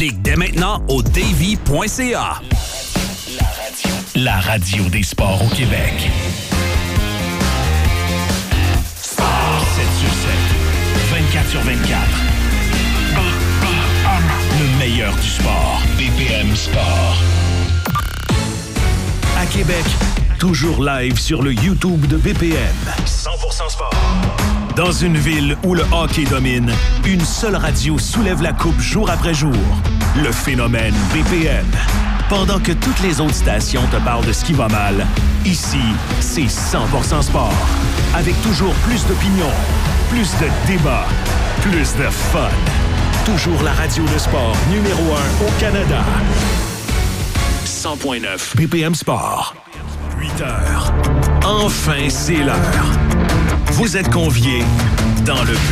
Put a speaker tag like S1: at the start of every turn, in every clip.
S1: Dès maintenant au davy.ca.
S2: La radio des sports au Québec. Sport 7 sur 7, 24 sur 24. BPM. Le meilleur du sport. BPM Sport.
S3: À Québec, toujours live sur le YouTube de BPM.
S2: 100% sport.
S3: Dans une ville où le hockey domine, une seule radio soulève la coupe jour après jour. Le phénomène BPM. Pendant que toutes les autres stations te parlent de ce qui va mal, ici, c'est 100% sport. Avec toujours plus d'opinions, plus de débats, plus de fun. Toujours la radio de sport numéro 1 au Canada. 100.9 BPM Sport. 8 heures. Enfin, c'est l'heure. Vous êtes conviés dans le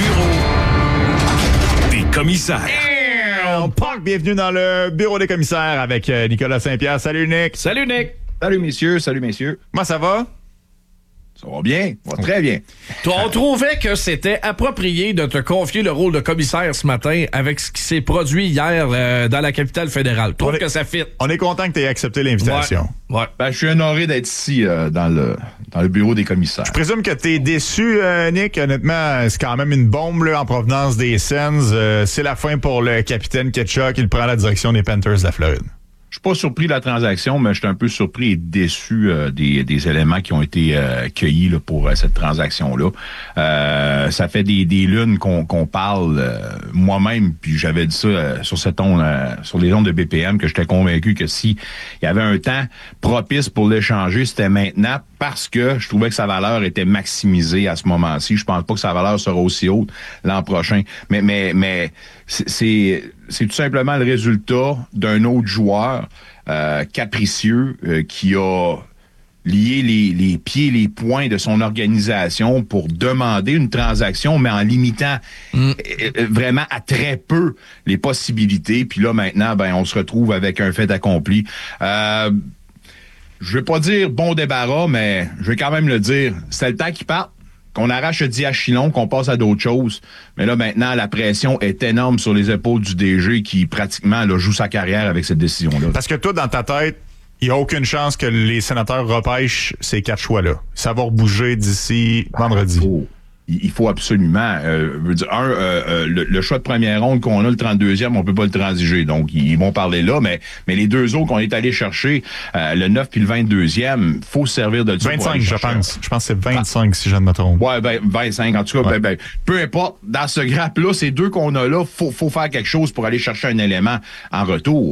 S3: bureau des commissaires.
S4: Bienvenue dans le bureau des commissaires avec Nicolas Saint-Pierre. Salut Nick.
S5: Salut Nick.
S6: Salut messieurs, salut messieurs.
S4: Comment ça va?
S6: Ça va bien, ça va très bien.
S5: On trouvait que c'était approprié de te confier le rôle de commissaire ce matin avec ce qui s'est produit hier dans la capitale fédérale. Je trouve que ça fit.
S4: On est content que tu aies accepté l'invitation.
S5: Ouais.
S6: Ben, je suis honoré d'être ici dans le bureau des commissaires.
S4: Je présume que tu es déçu, Nick. Honnêtement, c'est quand même une bombe là, en provenance des Sens. C'est la fin pour le capitaine Ketchuk. Il prend la direction des Panthers de la Floride.
S6: Je suis pas surpris de la transaction, mais je suis un peu surpris et déçu des éléments qui ont été cueillis là, pour cette transaction-là. Ça fait des lunes qu'on parle moi-même, puis j'avais dit ça sur les ondes de BPM, que j'étais convaincu que si il y avait un temps propice pour l'échanger, c'était maintenant, parce que je trouvais que sa valeur était maximisée à ce moment-ci. Je pense pas que sa valeur sera aussi haute l'an prochain. Mais c'est tout simplement le résultat d'un autre joueur capricieux qui a lié les pieds et les poings de son organisation pour demander une transaction, mais en limitant vraiment à très peu les possibilités. Puis là, maintenant, on se retrouve avec un fait accompli. Je vais pas dire bon débarras, mais je vais quand même le dire. C'est le temps qu'il parte, qu'on arrache le diachylon, qu'on passe à d'autres choses. Mais là, maintenant, la pression est énorme sur les épaules du DG qui, pratiquement, là, joue sa carrière avec cette décision-là.
S4: Parce que toi, dans ta tête, il n'y a aucune chance que les sénateurs repêchent ces 4 choix-là. Ça va rebouger d'ici vendredi.
S6: Il faut absolument. Le choix de première ronde qu'on a, le 32e, on peut pas le transiger. Donc, ils vont parler là, mais les deux autres qu'on est allé chercher, le 9 puis le 22e, faut se servir de ça.
S4: 25, je pense. Je pense que c'est 25, si je ne me trompe.
S6: Ouais, 25. En tout cas, peu importe. Dans ce grappe-là, ces deux qu'on a là, faut faire quelque chose pour aller chercher un élément en retour.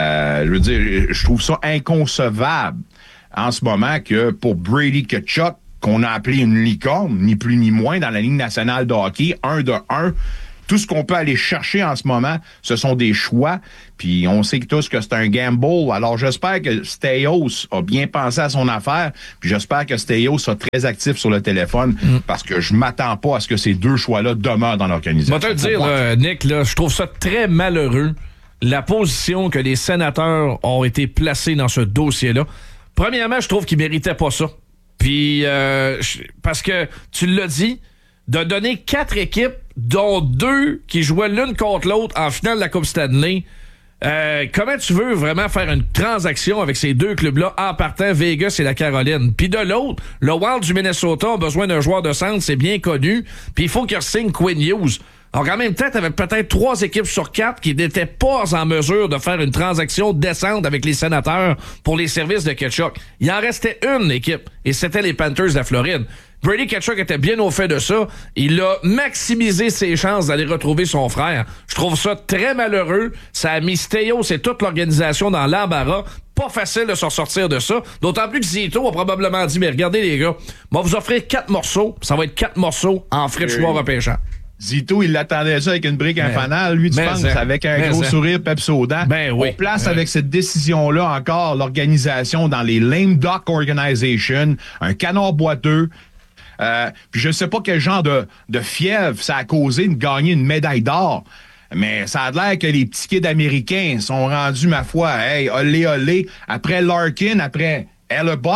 S6: Je trouve ça inconcevable en ce moment que pour Brady Tkachuk, qu'on a appelé une licorne, ni plus ni moins, dans la Ligue nationale de hockey, 1 de 1. Tout ce qu'on peut aller chercher en ce moment, ce sont des choix. Puis on sait tous que c'est un gamble. Alors j'espère que Staios a bien pensé à son affaire. Puis j'espère que Staios sera très actif sur le téléphone parce que je m'attends pas à ce que ces deux choix-là demeurent dans l'organisation.
S5: Je vais te le dire, Nick, là, je trouve ça très malheureux, la position que les sénateurs ont été placés dans ce dossier-là. Premièrement, je trouve qu'ils méritaient pas ça. Puis, parce que, tu l'as dit, de donner 4 équipes, dont 2 qui jouaient l'une contre l'autre en finale de la Coupe Stanley, comment tu veux vraiment faire une transaction avec ces deux clubs-là en partant Vegas et la Caroline? Puis de l'autre, le Wild du Minnesota a besoin d'un joueur de centre, c'est bien connu, puis il faut qu'il re-signe Quinn Hughes. Donc, en même temps, tu avais peut-être 3 équipes sur 4 qui n'étaient pas en mesure de faire une transaction décente avec les sénateurs pour les services de Tkachuk. Il en restait une équipe, et c'était les Panthers de la Floride. Brady Tkachuk était bien au fait de ça. Il a maximisé ses chances d'aller retrouver son frère. Je trouve ça très malheureux. Ça a mis Staios et toute l'organisation dans l'embarras. Pas facile de s'en sortir de ça. D'autant plus que Zito a probablement dit, mais regardez les gars, on va vous offrir 4 morceaux. Ça va être 4 morceaux en frais de choix repêchant.
S6: Zito, il l'attendait ça avec une brique infanale. Lui, tu penses, avec un gros sourire pepsodent. On place avec cette décision-là encore l'organisation dans les lame duck organization, un canard boiteux. Puis je sais pas quel genre de fièvre ça a causé de gagner une médaille d'or. Mais ça a l'air que les petits kids américains sont rendus, ma foi, hey, olé, olé, après Larkin, après Hellebuck.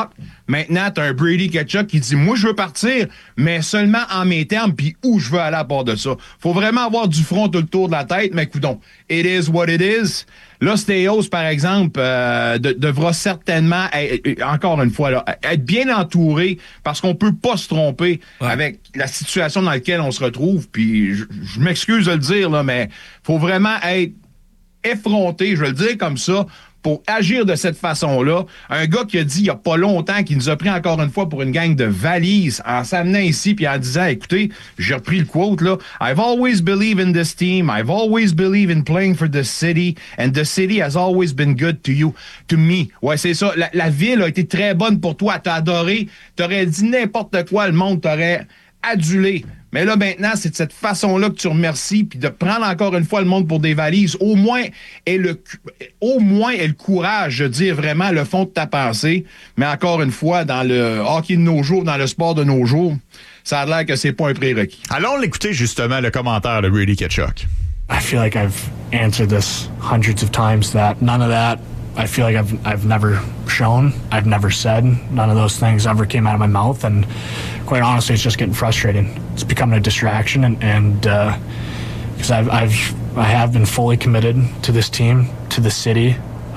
S6: Maintenant, tu as un Brady Tkachuk qui dit « Moi, je veux partir, mais seulement en mes termes, puis où je veux aller à part de ça. » Faut vraiment avoir du front tout le tour de la tête, mais coudonc, it is what it is. Là, Staios, par exemple, devra certainement, encore une fois, là, être bien entouré parce qu'on peut pas se tromper avec la situation dans laquelle on se retrouve. Puis, je m'excuse de le dire, là, mais faut vraiment être effronté, je vais le dire comme ça, pour agir de cette façon-là. Un gars qui a dit il n'y a pas longtemps, qui nous a pris encore une fois pour une gang de valises en s'amenant ici puis en disant, écoutez, j'ai repris le quote, là, I've always believed in this team, I've always believed in playing for the city, and the city has always been good to you, to me. Ouais, c'est ça. La ville a été très bonne pour toi, t'as adoré, t'aurais dit n'importe quoi, le monde t'aurait adulé. Mais là, maintenant, c'est de cette façon-là que tu remercies, puis de prendre encore une fois le monde pour des valises. Au moins, aie le courage de dire vraiment le fond de ta pensée. Mais encore une fois, dans le hockey de nos jours, dans le sport de nos jours, ça a l'air que c'est pas un prérequis.
S4: Allons l'écouter justement, le commentaire de Brady Tkachuk.
S7: I feel like I've answered this hundreds of times that none of that I feel like I've never shown, I've never said, none of those things ever came out of my mouth, and quite honestly, it's just getting frustrating. It's becoming a distraction, and because I have been fully committed to this team, to the city,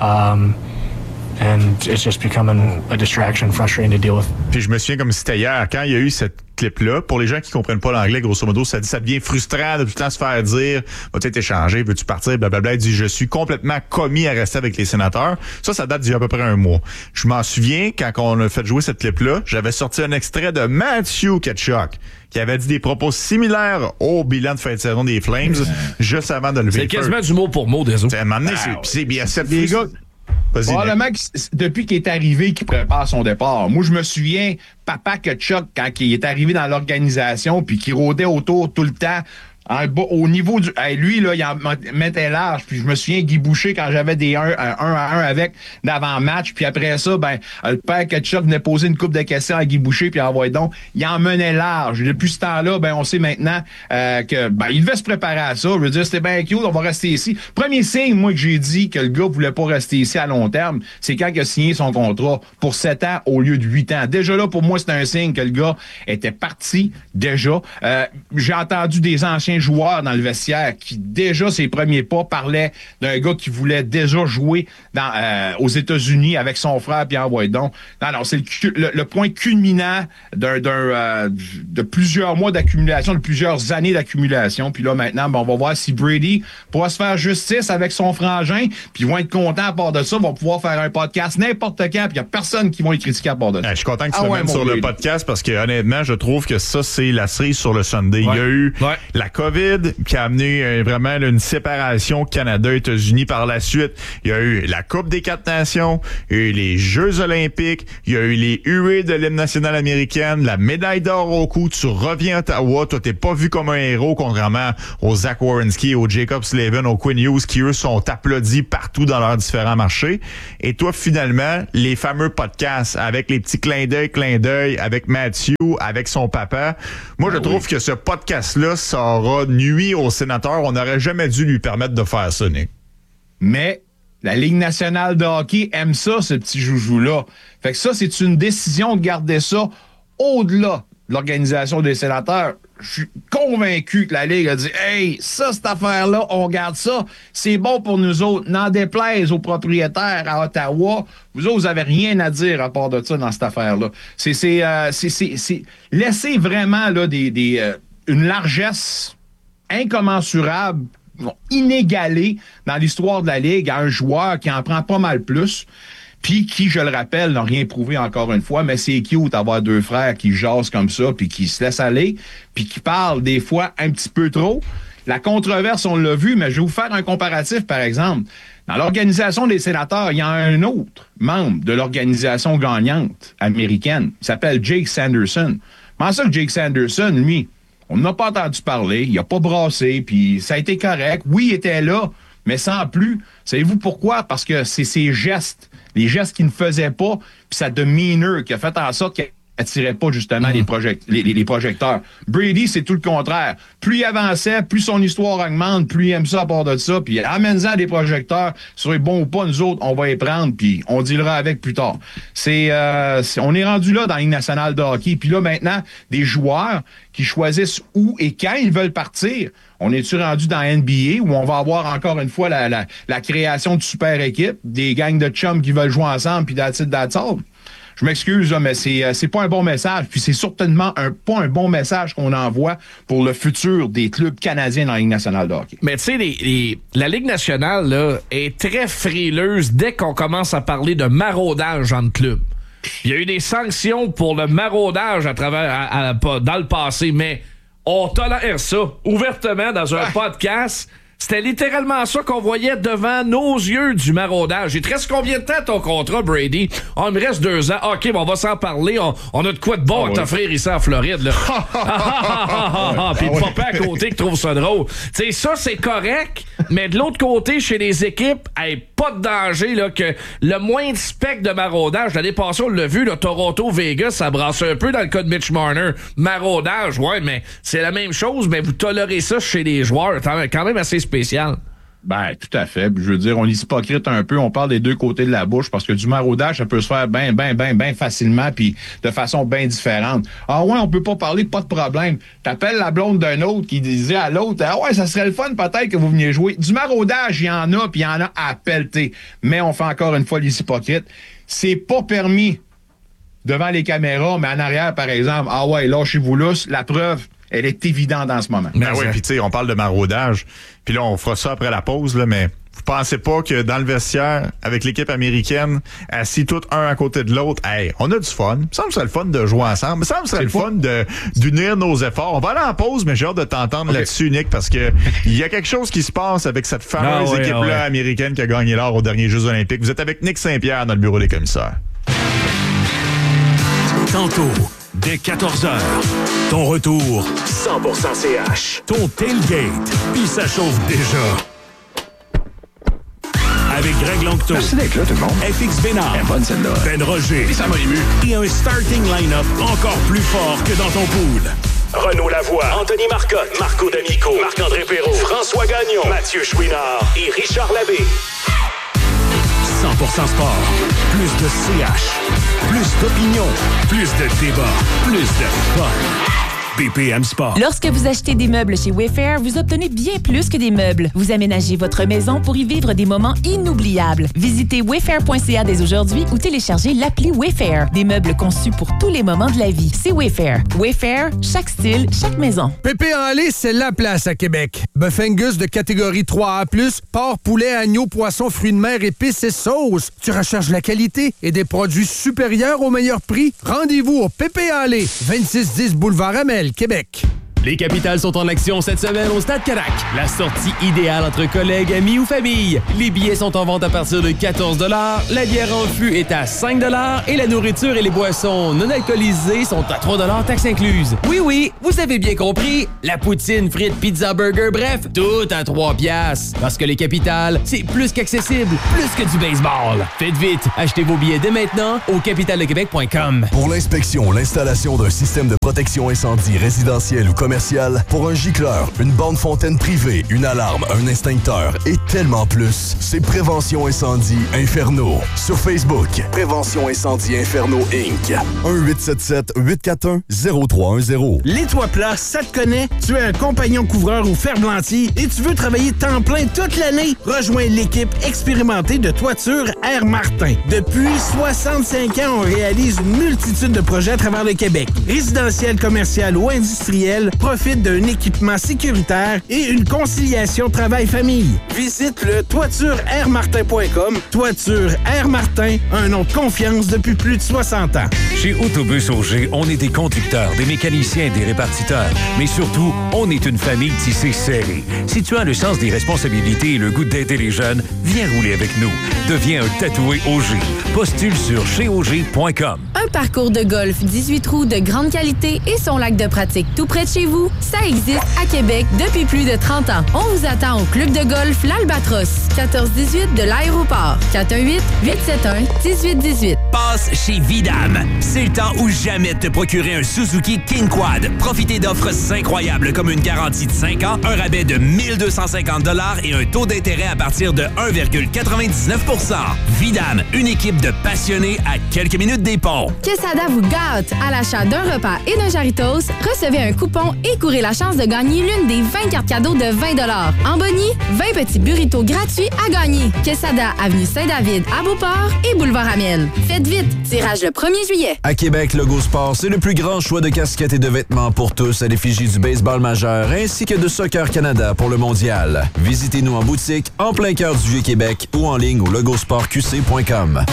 S7: and it's just becoming a distraction, frustrating to deal with.
S4: Puis je me souviens comme c'était hier, quand il y a eu cette clip-là, pour les gens qui comprennent pas l'anglais, grosso modo, ça devient frustrant de tout le temps se faire dire « Vas-tu être échangé? Veux-tu partir? » Blablabla. Il dit « Je suis complètement commis à rester avec les Sénateurs. » Ça date d'il y a à peu près un mois. Je m'en souviens, quand on a fait jouer cette clip-là, j'avais sorti un extrait de Matthew Tkachuk, qui avait dit des propos similaires au bilan de fin de saison des Flames, juste avant de lever le feu.
S5: C'est quasiment du mot pour mot, désolé.
S4: À un moment donné, c'est bien cette
S6: les gars. Probablement que depuis qu'il est arrivé, qu'il prépare son départ. Moi, je me souviens, Papa Tkachuk, quand il est arrivé dans l'organisation, puis qu'il rôdait autour tout le temps, au niveau du... lui, là, il en mettait large. Puis je me souviens, Guy Boucher, quand j'avais des 1 à 1 avec d'avant-match, puis après ça, le père Tkachuk venait poser une couple de questions à Guy Boucher, puis envoyait donc. Il en menait large. Et depuis ce temps-là, on sait maintenant que il devait se préparer à ça. Je veux dire, c'était bien cute, on va rester ici. Premier signe, moi, que j'ai dit que le gars voulait pas rester ici à long terme, c'est quand il a signé son contrat pour 7 ans au lieu de 8 ans. Déjà là, pour moi, c'était un signe que le gars était parti, déjà. J'ai entendu des anciens joueurs dans le vestiaire qui, déjà, ses premiers pas, parlaient d'un gars qui voulait déjà jouer aux États-Unis avec son frère, puis envoyer donc. Non, c'est le point culminant de plusieurs mois d'accumulation, de plusieurs années d'accumulation. Puis là, maintenant, on va voir si Brady pourra se faire justice avec son frangin, puis ils vont être contents à part de ça, vont pouvoir faire un podcast n'importe quand, puis il n'y a personne qui va les critiquer à part de ça.
S4: Je suis content que tu le mettes sur le podcast, parce que honnêtement, je trouve que ça, c'est la cerise sur le Sunday. Ouais. Il y a eu la COVID qui a amené vraiment une séparation Canada-États-Unis par la suite. Il y a eu la Coupe des 4 Nations, il y a eu les Jeux olympiques, il y a eu les huées de l'hymne national américaine, la médaille d'or au cou, tu reviens à Ottawa, toi t'es pas vu comme un héros, contrairement aux Zach Werenski, aux Jacob Slavin, aux Quinn Hughes, qui eux sont applaudis partout dans leurs différents marchés. Et toi, finalement, les fameux podcasts avec les petits clins d'œil avec Matthew, avec son papa. Moi, je trouve que ce podcast-là, ça aura nuit aux sénateurs. On n'aurait jamais dû lui permettre de faire ça, Nick.
S6: Mais la Ligue nationale de hockey aime ça, ce petit joujou-là. Fait que ça, c'est une décision de garder ça au-delà de l'organisation des sénateurs. Je suis convaincu que la Ligue a dit « Hey, cette affaire-là, on garde ça. C'est bon pour nous autres. N'en déplaise aux propriétaires à Ottawa. Vous autres, vous avez rien à dire à part de ça dans cette affaire-là. » C'est laisser vraiment là, une largesse incommensurable, inégalée dans l'histoire de la Ligue à un joueur qui en prend pas mal plus, puis qui, je le rappelle, n'a rien prouvé encore une fois, mais c'est cute d'avoir deux frères qui jasent comme ça, puis qui se laissent aller, puis qui parlent des fois un petit peu trop. La controverse, on l'a vu, mais je vais vous faire un comparatif, par exemple. Dans l'organisation des sénateurs, il y a un autre membre de l'organisation gagnante américaine. Il s'appelle Jake Sanderson. Comment ça que Jake Sanderson, lui, on n'a pas entendu parler, il n'a pas brassé, puis ça a été correct. Oui, il était là, mais sans plus. Savez-vous pourquoi? Parce que c'est ses gestes, les gestes qu'il ne faisait pas, puis sa demeanor qui a fait en sorte qu'il attirait pas justement les projecteurs. Brady, c'est tout le contraire. Plus il avançait, plus son histoire augmente, plus il aime ça à part de ça, puis amène-en des projecteurs, soit bon ou pas, nous autres, on va les prendre, puis on dealera avec plus tard. On est rendu là dans la Ligue nationale de hockey, puis là maintenant, des joueurs qui choisissent où et quand ils veulent partir. On est-tu rendu dans la NBA où on va avoir encore une fois la création de super équipes, des gangs de chums qui veulent jouer ensemble, puis that's all. Je m'excuse, là, mais c'est pas un bon message. Puis c'est certainement pas un bon message qu'on envoie pour le futur des clubs canadiens dans la Ligue nationale de hockey.
S5: Mais tu sais, la Ligue nationale là, est très frileuse dès qu'on commence à parler de maraudage entre clubs. Il y a eu des sanctions pour le maraudage à travers dans le passé, mais on tolère ça ouvertement dans un podcast. C'était littéralement ça qu'on voyait devant nos yeux du maraudage. Il te reste combien de temps ton contrat, Brady? Il me reste 2 ans. OK, on va s'en parler. On a de quoi de bon à t'offrir ici en Floride. Là. Puis le papa à côté qui trouve ça drôle. Tu sais, ça, c'est correct, mais de l'autre côté, chez les équipes, pas de danger là, que le moindre spectre de maraudage. L'année passée, on l'a vu, là, Toronto-Vegas, ça brasse un peu dans le cas de Mitch Marner. Maraudage, ouais, mais c'est la même chose, mais vous tolérez ça chez les joueurs. C'est quand même assez spécial.
S6: Ben, tout à fait. Je veux dire, on est hypocrite un peu, on parle des deux côtés de la bouche parce que du maraudage, ça peut se faire bien facilement puis de façon bien différente. Ah ouais, on peut pas parler, pas de problème. T'appelles la blonde d'un autre qui disait à l'autre, ah ouais, ça serait le fun peut-être que vous veniez jouer. Du maraudage, il y en a puis il y en a à pelleter. Mais on fait encore une fois les hypocrites. C'est pas permis devant les caméras, mais en arrière, par exemple, ah ouais, lâchez-vous lousse, la preuve, elle est évidente en ce moment.
S4: Ben oui, puis tu sais, on parle de maraudage, puis là, on fera ça après la pause, là, mais vous pensez pas que dans le vestiaire, avec l'équipe américaine, assis tous un à côté de l'autre, hey, on a du fun. Il me semble que c'est le fun de jouer ensemble. Il me semble que c'est le fun d'unir nos efforts. On va aller en pause, mais j'ai hâte de t'entendre là-dessus, Nick, parce que il y a quelque chose qui se passe avec cette fameuse équipe-là américaine qui a gagné l'or aux derniers Jeux olympiques. Vous êtes avec Nick Saint-Pierre dans le bureau des commissaires.
S3: Tantôt, dès 14h, ton retour 100% CH. Ton tailgate, puis ça chauffe déjà. Avec Greg Longto.
S2: Merci d'être là, tout le monde.
S3: FX Bénard.
S2: Bonne celle-là.
S3: Ben Roger.
S2: Et ça m'a ému.
S3: Et un starting line-up encore plus fort que dans ton pool. Renaud Lavoie, Anthony Marcotte, Marco D'Amico, Marc-André Perrault, François Gagnon, Mathieu Chouinard et Richard Labbé. 100% sport. Plus de CH. Plus d'opinion. Plus de débat. Plus de fun. BPM Sport.
S8: Lorsque vous achetez des meubles chez Wayfair, vous obtenez bien plus que des meubles. Vous aménagez votre maison pour y vivre des moments inoubliables. Visitez wayfair.ca dès aujourd'hui ou téléchargez l'appli Wayfair. Des meubles conçus pour tous les moments de la vie. C'est Wayfair. Wayfair, chaque style, chaque maison.
S9: Pépé en lait, c'est la place à Québec. Bœuf Angus de catégorie 3A+, porc, poulet, agneau, poisson, fruits de mer, épices et sauces. Tu recherches la qualité et des produits supérieurs au meilleur prix? Rendez-vous au Pépé en lait, 2610 Boulevard Amel, Québec.
S10: Les Capitales sont en action cette semaine au Stade Carac. La sortie idéale entre collègues, amis ou famille. Les billets sont en vente à partir de 14 $, la bière en fût est à 5 $ et la nourriture et les boissons non alcoolisées sont à 3 $, taxes incluses. Oui, vous avez bien compris. La poutine, frites, pizza, burger, bref, tout à 3 $. Parce que les Capitales, c'est plus qu'accessible, plus que du baseball. Faites vite, achetez vos billets dès maintenant au capitaldequebec.com.
S11: Pour l'inspection, l'installation d'un système de protection incendie résidentiel ou commercial, pour un gicleur, une borne fontaine privée, une alarme, un extincteur et tellement plus, c'est Prévention Incendie Inferno. Sur Facebook, Prévention Incendie Inferno Inc. 1-877-841-0310.
S12: Les toits plats, ça te connaît? Tu es un compagnon couvreur ou ferblantier et tu veux travailler temps plein toute l'année? Rejoins l'équipe expérimentée de Toiture Air Martin. Depuis 65 ans, on réalise une multitude de projets à travers le Québec. Résidentiel, commercial ou industriel, profite d'un équipement sécuritaire et une conciliation travail-famille. Visite le toitureairmartin.com. Toiture Air Martin, un nom de confiance depuis plus de 60 ans.
S13: Chez Autobus Auger, on est des conducteurs, des mécaniciens et des répartiteurs. Mais surtout, on est une famille tissée serrée. Si tu as le sens des responsabilités et le goût d'aider les jeunes, viens rouler avec nous. Deviens un tatoué Auger. Postule sur cheauger.com.
S14: Un parcours de golf 18 trous de grande qualité et son lac de pratique tout près de chez vous, ça existe à Québec depuis plus de 30 ans. On vous attend au club de golf L'Albatros, 1418 de l'aéroport, 418-871-1818.
S1: Passe chez Vidam. C'est le temps ou jamais de te procurer un Suzuki King Quad. Profitez d'offres incroyables comme une garantie de 5 ans, un rabais de 1250 $ et un taux d'intérêt à partir de 1,99 %. Vidam, une équipe de passionnés à quelques minutes des ponts.
S14: Quesada vous gâte. À l'achat d'un repas et d'un Jarritos, recevez un coupon et courez la chance de gagner l'une des 20 cartes cadeaux de 20 $. En boni, 20 petits burritos gratuits à gagner. Quesada, avenue Saint-David à Beauport et boulevard Amiel. Faites vite, tirage le 1er juillet.
S15: À Québec, Lego Sport, c'est le plus grand choix de casquettes et de vêtements pour tous à l'effigie du baseball majeur ainsi que de Soccer Canada pour le mondial. Visitez-nous en boutique, en plein cœur du Vieux-Québec ou en ligne au legosportqc.com.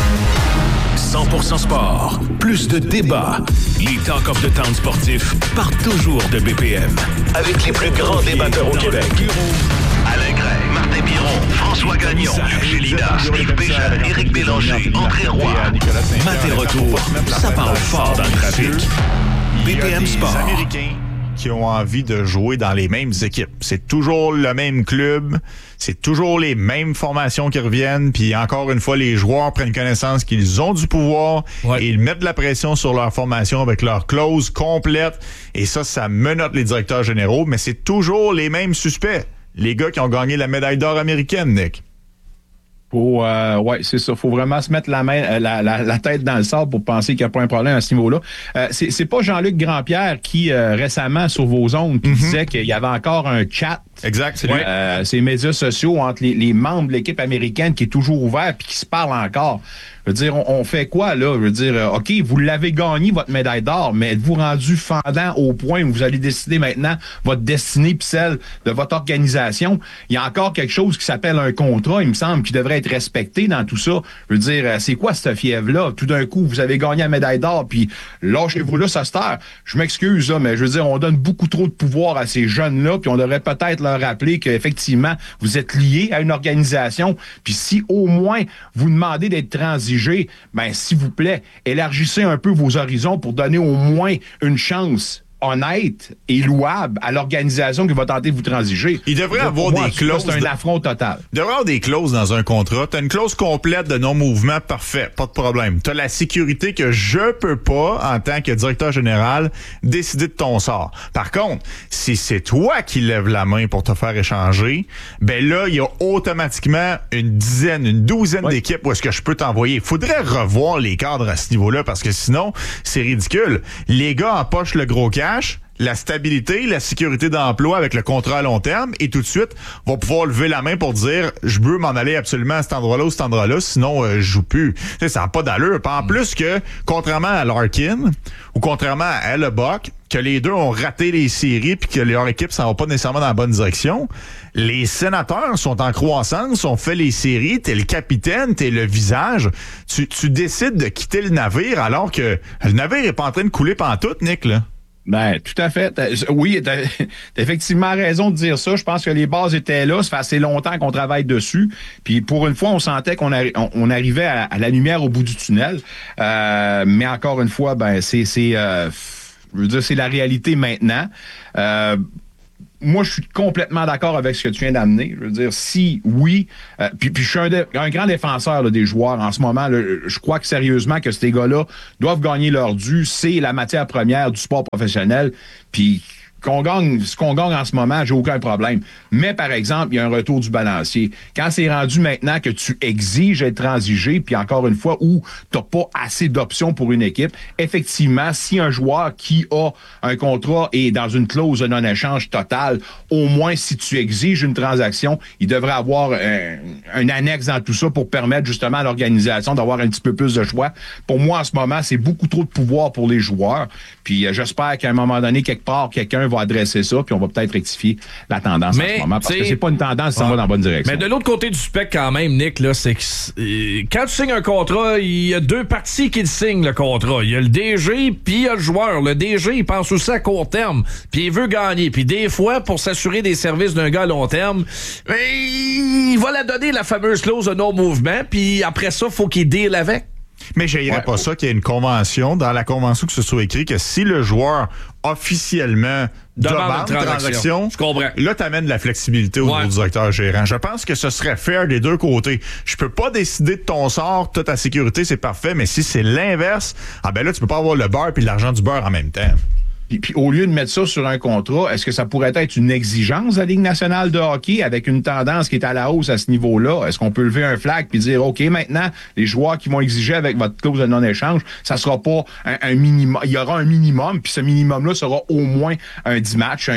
S3: 100% sport, plus de débats. Les Talk of the Town sportifs partent toujours de BPM. Avec les plus grands débatteurs au Québec.
S2: Alain Gray, Martin Biron, François Gagnon, Gélina, Steve Bégin, Éric Bélanger, André Roy.
S3: Matin retour, ça parle fort dans le trafic. BPM Sport.
S4: Les Américains qui ont envie de jouer dans les mêmes équipes. C'est toujours le même club, c'est toujours les mêmes formations qui reviennent, puis encore une fois, les joueurs prennent connaissance qu'ils ont du pouvoir et ils mettent de la pression sur leur formation avec leur clause complète, et ça menotte les directeurs généraux, mais c'est toujours les mêmes suspects. Les gars qui ont gagné la médaille d'or américaine, Nick.
S6: Ouais, c'est ça. Faut vraiment se mettre la tête dans le sable pour penser qu'il n'y a pas un problème à ce niveau-là. C'est pas Jean-Luc Grandpierre qui, récemment, sur vos ondes, qui disait qu'il y avait encore un chat.
S4: Exact, c'est lui.
S6: Ces médias sociaux entre les membres de l'équipe américaine qui est toujours ouvert puis qui se parlent encore. Je veux dire, on fait quoi, là? Je veux dire, OK, vous l'avez gagné, votre médaille d'or, mais êtes-vous rendu fendant au point où vous allez décider maintenant votre destinée puis celle de votre organisation? Il y a encore quelque chose qui s'appelle un contrat, il me semble, qui devrait être respecté dans tout ça. Je veux dire, c'est quoi cette fièvre-là? Tout d'un coup, vous avez gagné la médaille d'or, puis lâchez-vous là, ça se terre. Je m'excuse, là, mais je veux dire, on donne beaucoup trop de pouvoir à ces jeunes-là, puis on devrait peut-être leur rappeler qu'effectivement, vous êtes liés à une organisation, puis si au moins vous demandez d'être transigé, ben, s'il vous plaît, élargissez un peu vos horizons pour donner au moins une chance honnête et louable à l'organisation qui va tenter de vous transiger.
S4: Il devrait avoir des clauses.
S6: C'est un affront total.
S4: Il devrait avoir des clauses dans un contrat. T'as une clause complète de non-mouvement, parfait, pas de problème. T'as la sécurité que je peux pas, en tant que directeur général, décider de ton sort. Par contre, si c'est toi qui lèves la main pour te faire échanger, ben là, il y a automatiquement une douzaine d'équipes où est-ce que je peux t'envoyer. Faudrait revoir les cadres à ce niveau-là, parce que sinon, c'est ridicule. Les gars empochent le gros cash, la stabilité, la sécurité d'emploi avec le contrat à long terme, et tout de suite vont pouvoir lever la main pour dire je veux m'en aller absolument à cet endroit-là ou cet endroit-là, sinon je joue plus. T'sais, ça n'a pas d'allure. En plus que, contrairement à Larkin ou contrairement à Hellebuck, que les deux ont raté les séries puis que leur équipe s'en va pas nécessairement dans la bonne direction, les Sénateurs sont en croissance, ont fait les séries, t'es le capitaine, t'es le visage, tu décides de quitter le navire alors que le navire est pas en train de couler pantoute, Nick, là.
S6: Ben, tout à fait. Oui, t'as effectivement raison de dire ça. Je pense que les bases étaient là. Ça fait assez longtemps qu'on travaille dessus. Puis pour une fois, on sentait qu'on arrivait à la lumière au bout du tunnel. Mais encore une fois, ben je veux dire, c'est la réalité maintenant. Moi, je suis complètement d'accord avec ce que tu viens d'amener. Je veux dire, si, oui, puis je suis un grand défenseur là, des joueurs en ce moment. Là, je crois que sérieusement que ces gars-là doivent gagner leur dû. C'est la matière première du sport professionnel. Puis ce qu'on gagne en ce moment, j'ai aucun problème. Mais, par exemple, il y a un retour du balancier. Quand c'est rendu maintenant que tu exiges être transigé, puis encore une fois, où tu n'as pas assez d'options pour une équipe, effectivement, si un joueur qui a un contrat est dans une clause de non-échange totale, au moins, si tu exiges une transaction, il devrait avoir un annexe dans tout ça pour permettre justement à l'organisation d'avoir un petit peu plus de choix. Pour moi, en ce moment, c'est beaucoup trop de pouvoir pour les joueurs. Puis j'espère qu'à un moment donné, quelque part, quelqu'un va adresser ça, puis on va peut-être rectifier la tendance en ce moment. Parce que c'est pas une tendance, ça va dans la bonne direction.
S5: Mais de l'autre côté du spectre, quand même, Nick, là, c'est que quand tu signes un contrat, il y a deux parties qui le signent, le contrat. Il y a le DG, puis il y a le joueur. Le DG, il pense aussi à court terme, puis il veut gagner. Puis des fois, pour s'assurer des services d'un gars à long terme, il va la donner, la fameuse clause de non-mouvement, puis après ça, faut qu'il deal avec.
S4: Mais je n'irais pas ça qu'il y ait une convention, dans la convention que ce soit écrit que si le joueur officiellement demande une transaction,
S5: je comprends.
S4: Là, tu amènes de la flexibilité au niveau du directeur gérant. Je pense que ce serait fair des deux côtés. Je peux pas décider de ton sort, toute ta sécurité, c'est parfait, mais si c'est l'inverse, là, tu peux pas avoir le beurre puis l'argent du beurre en même temps.
S6: Puis au lieu de mettre ça sur un contrat, est-ce que ça pourrait être une exigence de la Ligue nationale de hockey avec une tendance qui est à la hausse à ce niveau-là? Est-ce qu'on peut lever un flag puis dire, OK, maintenant, les joueurs qui vont exiger avec votre clause de non-échange, ça sera pas un minimum. Il y aura un minimum, puis ce minimum-là sera au moins un 10 matchs,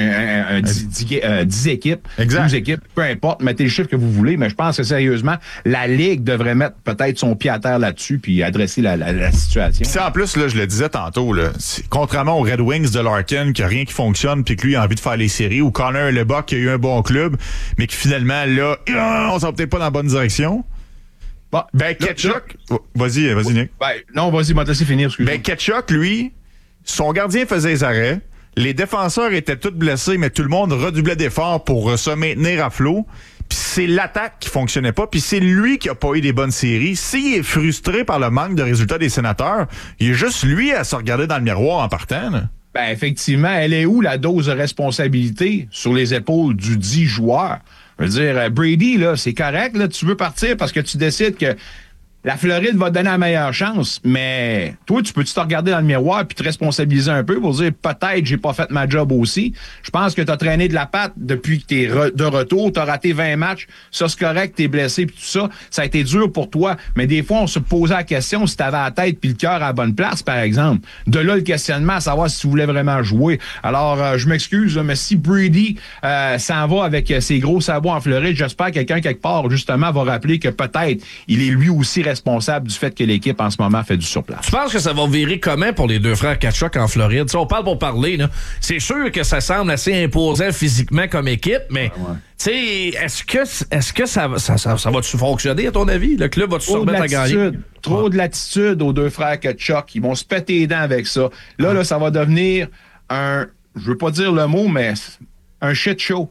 S6: 10 équipes, 12 équipes, peu importe, mettez le chiffre que vous voulez, mais je pense que sérieusement, la Ligue devrait mettre peut-être son pied à terre là-dessus puis adresser la situation.
S4: Puis en plus, là, je le disais tantôt, là, contrairement aux Red Wings de Larkin, qui a rien qui fonctionne, puis que lui a envie de faire les séries, ou Connor Lebock qui a eu un bon club, mais qui finalement, là, on s'en peut-être pas dans la bonne direction.
S6: Bon,
S4: Ketchuk... Vas-y, Nick.
S6: Non, vas-y, m'a laissé finir, excuse-moi.
S4: Ketchuk, lui, son gardien faisait les arrêts, les défenseurs étaient tous blessés, mais tout le monde redoublait d'efforts pour se maintenir à flot. Puis c'est l'attaque qui fonctionnait pas, puis c'est lui qui a pas eu des bonnes séries. S'il est frustré par le manque de résultats des Sénateurs, il est juste lui à se regarder dans le miroir en partant, là.
S6: Effectivement, elle est où la dose de responsabilité sur les épaules du dit joueur? Je veux dire, Brady, là, c'est correct, là, tu veux partir parce que tu décides que la Floride va te donner la meilleure chance, mais toi, tu peux-tu te regarder dans le miroir puis te responsabiliser un peu pour dire peut-être j'ai pas fait ma job aussi. Je pense que tu as traîné de la patte depuis que tu es de retour, tu as raté 20 matchs, ça c'est correct, tu es blessé puis tout ça, ça a été dur pour toi, mais des fois on se posait la question si tu avais la tête puis le cœur à la bonne place par exemple. De là le questionnement à savoir si tu voulais vraiment jouer. Alors je m'excuse, mais si Brady s'en va avec ses gros sabots en Floride, j'espère que quelqu'un quelque part justement va rappeler que peut-être il est lui aussi responsable du fait que l'équipe en ce moment fait du surplace.
S5: Tu penses que ça va virer comment pour les deux frères Ketchuk en Floride? T'sais, on parle pour parler, là. C'est sûr que ça semble assez imposant physiquement comme équipe, mais est-ce que ça va-tu fonctionner à ton avis? Le club va-tu se remettre à gagner?
S6: Trop de latitude aux deux frères Ketchuk. Ils vont se péter les dents avec ça. Là, ça va devenir je veux pas dire le mot, mais un shit show.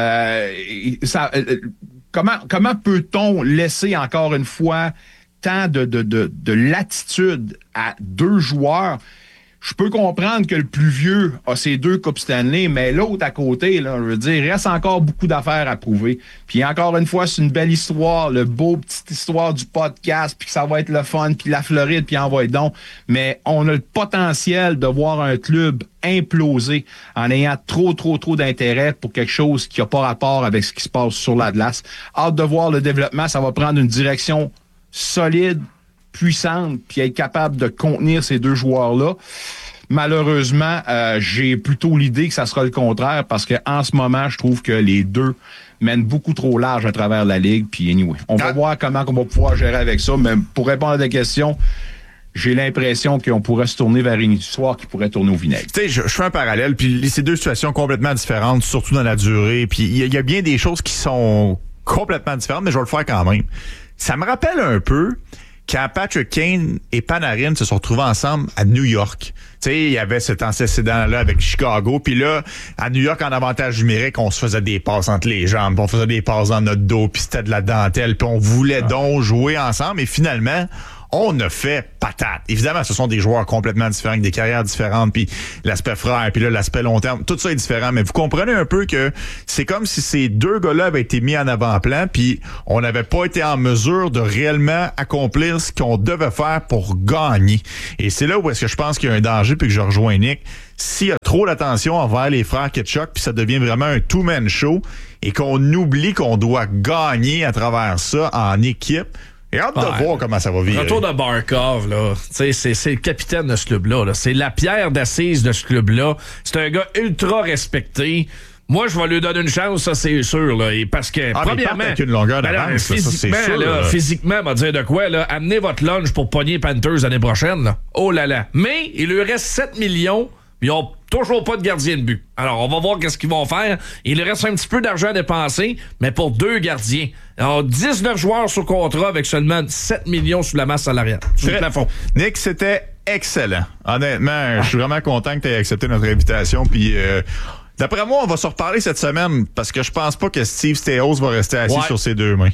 S6: Comment peut-on laisser encore une fois tant de latitude à deux joueurs? Je peux comprendre que le plus vieux a ses 2 Coupes Stanley, mais l'autre à côté, là, je veux dire, il reste encore beaucoup d'affaires à prouver. Puis encore une fois, c'est une belle histoire, le beau petite histoire du podcast, puis que ça va être le fun, puis la Floride, puis envoie donc. Mais on a le potentiel de voir un club imploser en ayant trop d'intérêt pour quelque chose qui n'a pas rapport avec ce qui se passe sur la glace. Hâte de voir le développement, ça va prendre une direction solide, puissante, puis être capable de contenir ces deux joueurs-là. Malheureusement, j'ai plutôt l'idée que ça sera le contraire parce que en ce moment, je trouve que les deux mènent beaucoup trop large à travers la Ligue. Puis anyway, on va voir comment on va pouvoir gérer avec ça. Mais pour répondre à des questions, j'ai l'impression qu'on pourrait se tourner vers une histoire qui pourrait tourner au vinaigre.
S4: Tu sais, je fais un parallèle, puis c'est deux situations complètement différentes, surtout dans la durée. Puis il y a bien des choses qui sont complètement différentes, mais je vais le faire quand même. Ça me rappelle un peu quand Patrick Kane et Panarin se sont retrouvés ensemble à New York. Tu sais, il y avait cet antécédent-là avec Chicago. Puis là, à New York, en avantage numérique, on se faisait des passes entre les jambes, on faisait des passes dans notre dos, puis c'était de la dentelle, puis on voulait donc jouer ensemble. Et finalement, on a fait patate. Évidemment, ce sont des joueurs complètement différents, avec des carrières différentes, puis l'aspect frère, puis là, l'aspect long terme, tout ça est différent. Mais vous comprenez un peu que c'est comme si ces deux gars-là avaient été mis en avant-plan, puis on n'avait pas été en mesure de réellement accomplir ce qu'on devait faire pour gagner. Et c'est là où est-ce que je pense qu'il y a un danger, puis que je rejoins Nick. S'il y a trop d'attention envers les frères Ketchuk, puis ça devient vraiment un two-man show, et qu'on oublie qu'on doit gagner à travers ça en équipe, et hâte de voir comment ça va vivre.
S5: Retour de Barkov, là. C'est le capitaine de ce club-là. Là. C'est la pierre d'assise de ce club-là. C'est un gars ultra respecté. Moi, je vais lui donner une chance, ça, c'est sûr. Là. Et parce que, premièrement...
S4: avec une longueur d'avance,
S5: physiquement,
S4: ça, c'est sûr,
S5: physiquement, va dire de quoi, là. Amenez votre lunch pour pogner Panthers l'année prochaine, là. Oh là là. Mais, il lui reste 7 millions, puis ils ont toujours pas de gardien de but. Alors, on va voir qu'est-ce qu'ils vont faire. Il reste un petit peu d'argent à dépenser, mais pour 2 gardiens. Alors, 19 joueurs sous contrat avec seulement 7 millions sous la masse salariale. Sous le plafond.
S4: Nick, c'était excellent. Honnêtement, je suis vraiment content que tu aies accepté notre invitation. Puis, d'après moi, on va se reparler cette semaine parce que je pense pas que Steve Staios va rester assis sur ses 2 mains.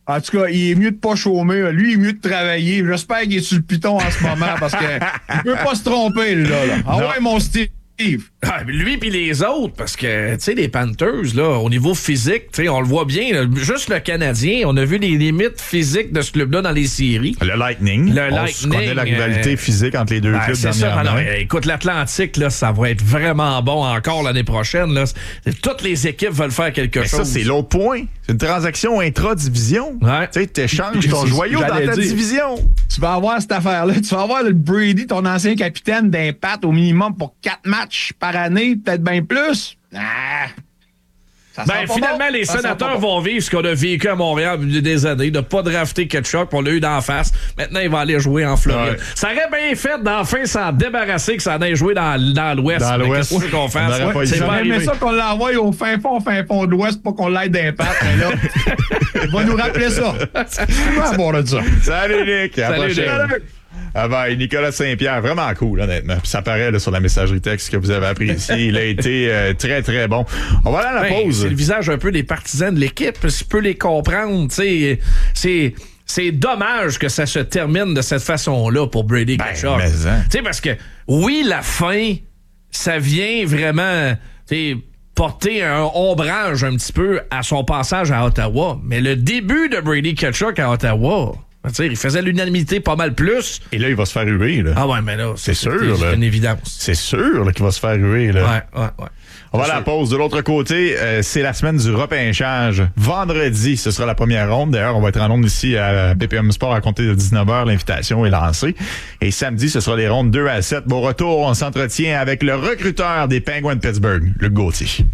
S6: En tout cas, il est mieux de pas chômer. Lui, il est mieux de travailler. J'espère qu'il est sur le piton en ce moment parce que il peut pas se tromper, là. Ah ouais, mon Steve.
S5: Lui puis les autres, parce que, tu sais, les Panthers, là, au niveau physique, tu sais, on le voit bien, là, juste le Canadien, on a vu les limites physiques de ce club-là dans les séries.
S4: Le Lightning. On connaît la rivalité physique entre les deux clubs dernièrement.
S5: Écoute, l'Atlantique, là, ça va être vraiment bon encore l'année prochaine. Là. Toutes les équipes veulent faire quelque chose.
S4: Ça, c'est l'autre point. C'est une transaction intra-division.
S5: Ouais.
S4: Tu sais, t'échanges ton joyau dans ta division.
S6: Tu vas avoir cette affaire-là. Tu vas avoir le Brady, ton ancien capitaine d'Impact, au minimum pour 4 matchs par année, peut-être bien plus.
S5: Finalement, les sénateurs vont vivre ce qu'on a vécu à Montréal depuis des années, de pas drafter Ketchuk, on l'a eu d'en face. Maintenant, il va aller jouer en Floride. Ouais. Ça aurait bien fait d'enfin s'en débarrasser que ça en ait joué dans l'Ouest.
S4: Dans l'Ouest.
S5: Qu'est-ce qu'on fasse?
S6: C'est pas arrivé. Ça qu'on l'envoie au fin fond de l'Ouest pour qu'on l'aide d'impact. Mais là, il va nous rappeler ça. On va avoir de ça.
S4: Salut, Nick.
S5: Salut, Nick.
S4: Ah ben, Nicolas Saint-Pierre, vraiment cool, honnêtement. Puis ça paraît là, sur la messagerie texte que vous avez apprécié. Il a été très, très bon. On va aller à la pause.
S5: C'est le visage un peu des partisans de l'équipe. Je peux les comprendre. C'est dommage que ça se termine de cette façon-là pour Brady Ketchuk. Parce que, oui, la fin, ça vient vraiment porter un ombrage un petit peu à son passage à Ottawa. Mais le début de Brady Ketchuk à Ottawa... il faisait l'unanimité pas mal plus.
S4: Et là, il va se faire huer. Là.
S5: Ah ouais, mais là,
S4: c'est sûr.
S5: C'est une évidence.
S4: C'est sûr là, qu'il va se faire huer. Là.
S5: Ouais.
S4: On va à la pause. De l'autre côté, c'est la semaine du repêchage. Vendredi, ce sera la première ronde. D'ailleurs, on va être en onde ici à BPM Sport à compter de 19h. L'invitation est lancée. Et samedi, ce sera les rondes 2 à 7. Au retour, on s'entretient avec le recruteur des Penguins de Pittsburgh, Luc Gauthier.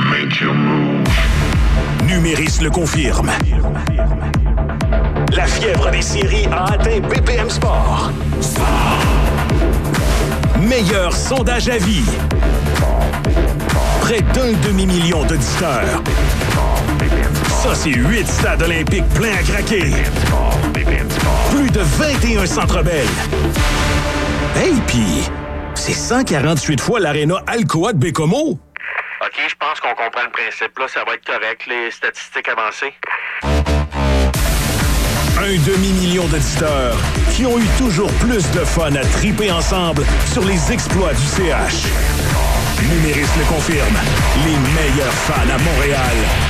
S3: Numéris le confirme. La fièvre des séries a atteint BPM Sport. Meilleur sondage à vie. Près d'1 demi-million d'auditeurs. Ça, c'est 8 stades olympiques pleins à craquer. Plus de 21 Centre Bell. Hey, pis c'est 148 fois l'aréna Alcoa de Bécomo.
S16: OK, je pense qu'on comprend le principe. Là, ça va être correct, les statistiques avancées.
S3: 1 demi-million d'auditeurs qui ont eu toujours plus de fun à triper ensemble sur les exploits du CH. Numéris le confirme, les meilleurs fans à Montréal